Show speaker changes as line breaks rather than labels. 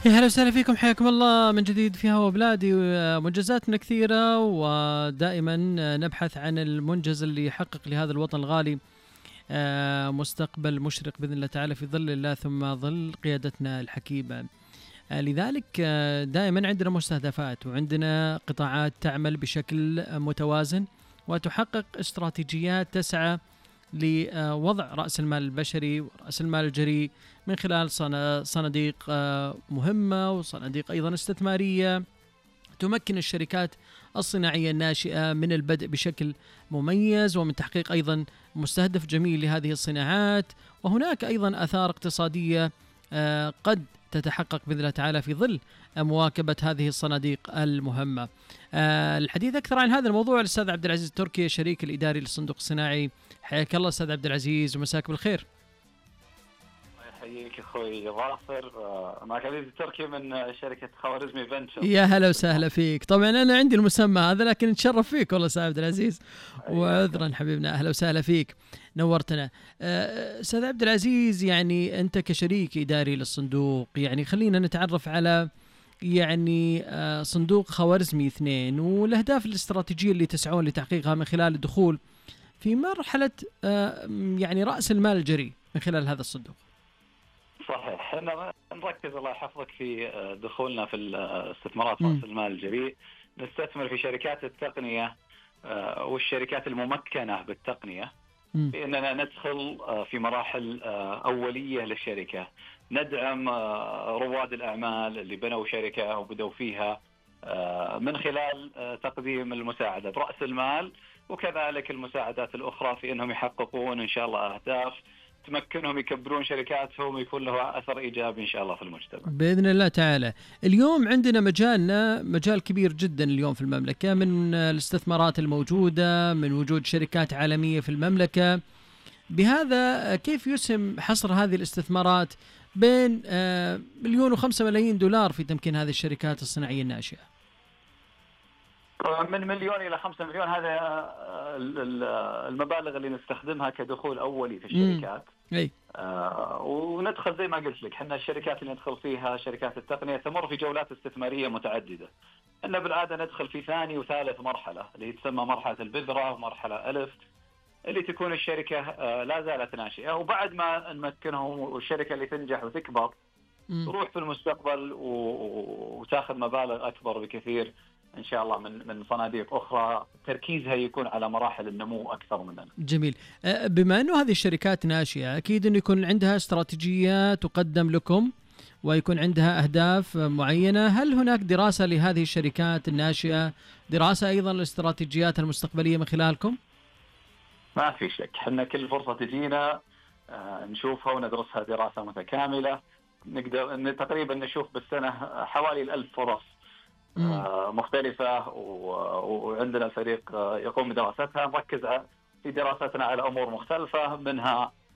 يا هلا وسهلا فيكم، حياكم الله من جديد في هوا بلادي. منجزاتنا كثيرة ودائما نبحث عن المنجز اللي يحقق لهذا الوطن الغالي مستقبل مشرق بإذن الله تعالى في ظل الله ثم ظل قيادتنا الحكيمة. لذلك دائما عندنا مستهدفات وعندنا قطاعات تعمل بشكل متوازن وتحقق استراتيجيات تسعى لوضع رأس المال البشري ورأس المال الجريء من خلال صناديق مهمة وصناديق أيضا استثمارية تمكن الشركات الصناعية الناشئة من البدء بشكل مميز ومن تحقيق أيضا مستهدف جميل لهذه الصناعات. وهناك أيضا آثار اقتصادية قد تتحقق بإذن الله تعالى في ظل مواكبة هذه الصناديق المهمة. الحديث أكثر عن هذا الموضوع الأستاذ عبد العزيز التركي، الشريك الإداري للصندوق الصناعي. حياك الله أستاذ عبد العزيز ومساك بالخير.
يحييك اخوي ظافر، معك عزيز التركي من شركة خوارزمي فنتشر.
يا هلا وسهلا فيك. طبعا أنا عندي المسمى هذا لكن نتشرف فيك والله أستاذ عبد العزيز، وعذرا حبيبنا. أهلا وسهلا فيك، نورتنا. أستاذ عبد العزيز، يعني أنت كشريك إداري للصندوق، يعني خلينا نتعرف على يعني صندوق خوارزمي 2 والأهداف الاستراتيجية اللي تسعون لتحقيقها من خلال الدخول في مرحلة يعني رأس المال الجريء من خلال هذا الصندوق.
صحيح، احنا نركز الله يحفظك في دخولنا في الاستثمارات رأس المال الجريء. نستثمر في شركات التقنية والشركات الممكنة بالتقنية بأننا ندخل في مراحل أولية للشركة، ندعم رواد الأعمال اللي بنوا شركة وبدوا فيها من خلال تقديم المساعدة برأس المال، وكذلك المساعدات الأخرى في أنهم يحققون إن شاء الله أهداف تمكنهم يكبرون شركاتهم ويكون له أثر إيجابي إن شاء الله في المجتمع
بإذن الله تعالى. اليوم عندنا مجال كبير جدا اليوم في المملكة، من الاستثمارات الموجودة، من وجود شركات عالمية في المملكة. بهذا كيف يسهم حصر هذه الاستثمارات بين 1,500,000 دولار في تمكين هذه الشركات الصناعية الناشئة؟
من 1,000,000 إلى 5,000,000 هذا المبالغ اللي نستخدمها كدخول أولي في الشركات. وندخل زي ما قلت لك، احنا الشركات اللي ندخل فيها شركات التقنية تمر في جولات استثمارية متعددة. احنا بالعادة ندخل في ثاني وثالث مرحلة اللي تسمى مرحلة البذرة ومرحلة ألف، اللي تكون الشركة لا زالت ناشئة، وبعد ما نمكنهم والشركة اللي تنجح وتكبر تروح في المستقبل وتاخذ مبالغ أكبر بكثير إن شاء الله من صناديق أخرى تركيزها يكون على مراحل النمو أكثر مننا.
جميل. بما أنه هذه الشركات ناشئة، أكيد أنه يكون عندها استراتيجية تقدم لكم ويكون عندها أهداف معينة. هل هناك دراسة لهذه الشركات الناشئة، دراسة أيضا للاستراتيجيات المستقبلية من خلالكم؟
ما في شك، احنا كل فرصة تجينا نشوفها وندرسها دراسة متكاملة. نقدر تقريبا نشوف بالسنة حوالي 1000 فرص مختلفة، وعندنا فريق يقوم بدراستها. نركز في دراستنا على أمور مختلفة، منها